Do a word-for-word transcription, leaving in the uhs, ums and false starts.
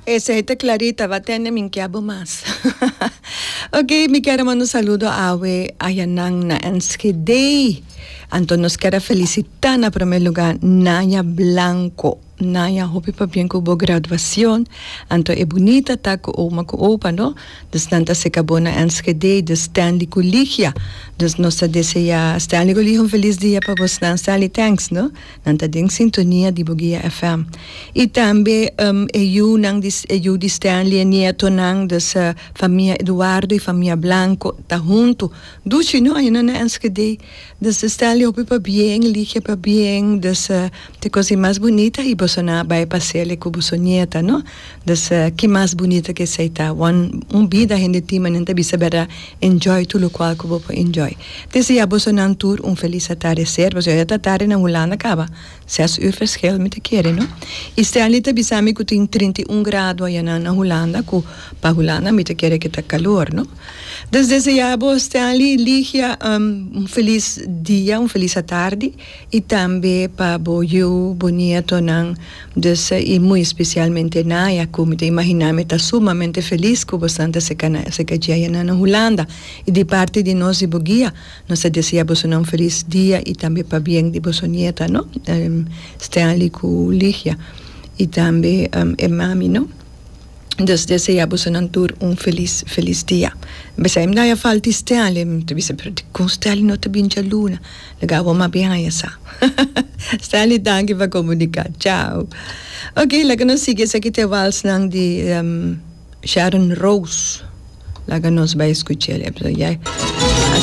Esa es clarita, va a tener mi quiabo más. Ok, mi quiero mandar un saludo a Awe Ayanang na Enschede. Anto nos quiero felicitar en primer lugar Naya Blanco. Naya, hopi pa bien ko bo graduación. Anto e bonita ta ko oma ko opa, no? Dus nanta se acabó na Enschede, de Stanley Colegia. Dus nos desea Stanley Colegia un feliz dia para vos, Stanley, thanks, no? Nanta ding sintonia di Bogia F M. E também um, eu nang dis eu di Stanley nieto nang dus uh, família Eduardo e família Blanco tá junto. Duchi no, aí na Enschede. Dus Stanley hopi pa bien, Ligia pa bien, dus uh, te coisa mais bonita e na vai passear com a nieta, no? Das uh, que mais bonita que seita, one um vida gente tima nenta bisa bera enjoy tudo qual que vou enjoy. Desse a bosonan tour um feliz atardecer, você já tá tarde na Holanda acaba. Seis uur verschil met de keren, no? E Stanley tá bisa mi tem trinta e um grado aí na na Holanda, com pa Holanda met de keren que tá calor, no? Dus desejabo Stanley Ligia um, um feliz dia, um feliz tarde e também para bo eu bonito nang dus e muito especialmente Naya, como te imaginame, está sumamente feliz com bastante se se que na Holanda e de parte de nós de Bogia, nós desejamos um feliz dia e também para bem de vossa nieta, no? Um, Stanley com Ligia e também um, e mami, no? Dus desejamos um tour um feliz feliz dia. Besa im daia falti Stanley, tu bisa per con Stanley no te binja luna. Legavo ma bianca sa. Stanley danke per comunicare. Ciao. Ok, la nos sigue se que te vals nang di um, Sharon Rose. La nos vai escuchar, ya.